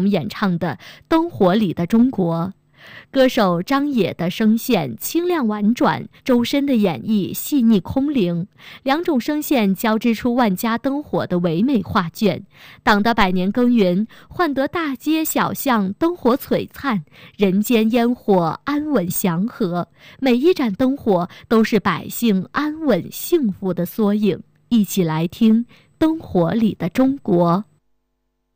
们演唱的《灯火里的中国》。歌手张也的声线清亮婉转，周深的演绎细腻空灵，两种声线交织出万家灯火的唯美画卷。党的百年耕耘，换得大街小巷灯火璀璨，人间烟火安稳祥和。每一盏灯火都是百姓安稳幸福的缩影。一起来听《灯火里的中国》。